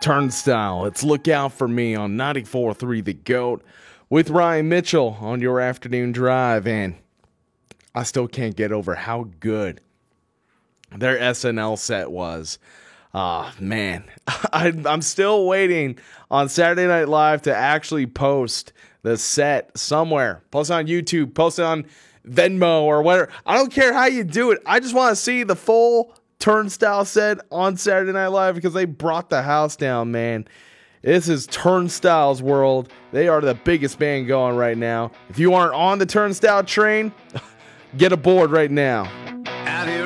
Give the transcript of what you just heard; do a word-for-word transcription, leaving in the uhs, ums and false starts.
Turnstile. It's Look Out For Me on ninety-four point three The GOAT with Ryan Mitchell on your afternoon drive. And I still can't get over how good their S N L set was. Ah, uh, man. I, I'm still waiting on Saturday Night Live to actually post the set somewhere. Post it on YouTube. Post it on Venmo or whatever. I don't care how you do it. I just want to see the full Turnstile set on Saturday Night Live because they brought the house down, man. This is Turnstile's world. They are the biggest band going right now. If you aren't on the Turnstile train, get aboard right now. Out here